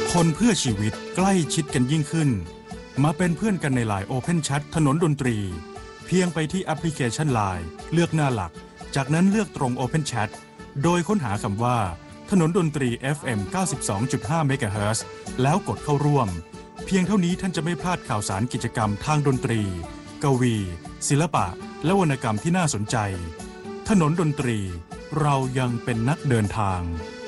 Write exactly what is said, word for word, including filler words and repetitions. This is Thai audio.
คนเพื่อชีวิตใกล้ชิดกันยิ่งขึ้นมาเป็นเพื่อนกันในไลน์ Open Chat ถนนดนตรีเพียงไปที่แอปพลิเคชัน ไลน์ เลือกหน้าหลักจากนั้นเลือกตรง Open Chat โดยค้นหาคำว่าถนนดนตรี เอฟ เอ็ม เก้าสิบสองจุดห้า เมกะเฮิรตซ์แล้วกดเข้าร่วมเพียงเท่านี้ท่านจะไม่พลาดข่าวสารกิจกรรมทางดนตรีกวีศิลปะและวรรณกรรมที่น่าสนใจถนนดนตรีเรายังเป็นนักเดินทาง